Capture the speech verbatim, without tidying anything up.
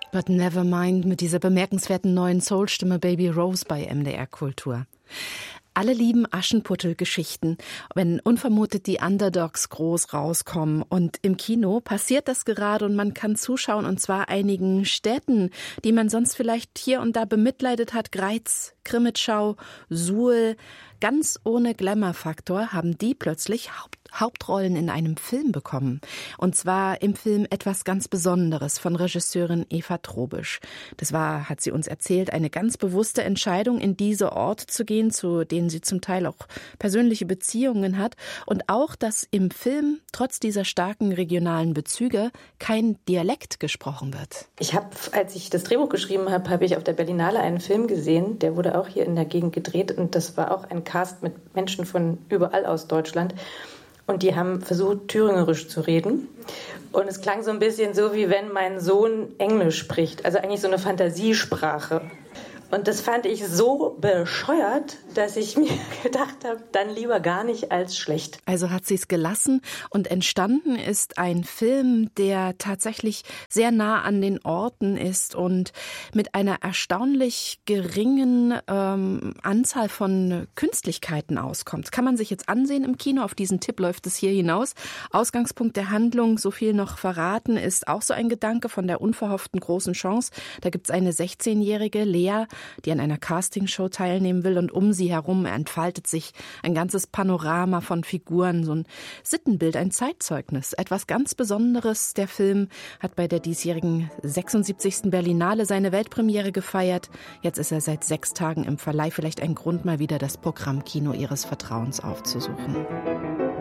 But never mind mit dieser bemerkenswerten neuen Soul-Stimme Baby Rose bei M D R Kultur. Alle lieben Aschenputtel-Geschichten, wenn unvermutet die Underdogs groß rauskommen. Und im Kino passiert das gerade und man kann zuschauen, und zwar einigen Städten, die man sonst vielleicht hier und da bemitleidet hat. Greiz, Krimitschau, Suhl. Ganz ohne Glamour-Faktor haben die plötzlich Haupt Hauptrollen in einem Film bekommen. Und zwar im Film Etwas ganz Besonderes von Regisseurin Eva Trobisch. Das war, hat sie uns erzählt, eine ganz bewusste Entscheidung, in diese Orte zu gehen, zu denen sie zum Teil auch persönliche Beziehungen hat. Und auch, dass im Film trotz dieser starken regionalen Bezüge kein Dialekt gesprochen wird. Ich habe, als ich das Drehbuch geschrieben habe, habe ich auf der Berlinale einen Film gesehen. Der wurde auch hier in der Gegend gedreht. Und das war auch ein Cast mit Menschen von überall aus Deutschland. Und die haben versucht, thüringerisch zu reden. Und es klang so ein bisschen so, wie wenn mein Sohn Englisch spricht. Also eigentlich so eine Fantasiesprache. Und das fand ich so bescheuert, dass ich mir gedacht habe, dann lieber gar nicht als schlecht. Also hat sie es gelassen und entstanden ist ein Film, der tatsächlich sehr nah an den Orten ist und mit einer erstaunlich geringen ähm, Anzahl von Künstlichkeiten auskommt. Das kann man sich jetzt ansehen im Kino. Auf diesen Tipp läuft es hier hinaus. Ausgangspunkt der Handlung, so viel noch verraten, ist auch so ein Gedanke von der unverhofften großen Chance. Da gibt es eine sechzehnjährige Lea, die an einer Castingshow teilnehmen will, und um sie herum entfaltet sich ein ganzes Panorama von Figuren, so ein Sittenbild, ein Zeitzeugnis, etwas ganz Besonderes. Der Film hat bei der diesjährigen sechsundsiebzigsten Berlinale seine Weltpremiere gefeiert. Jetzt ist er seit sechs Tagen im Verleih. Vielleicht ein Grund, mal wieder das Programmkino Ihres Vertrauens aufzusuchen.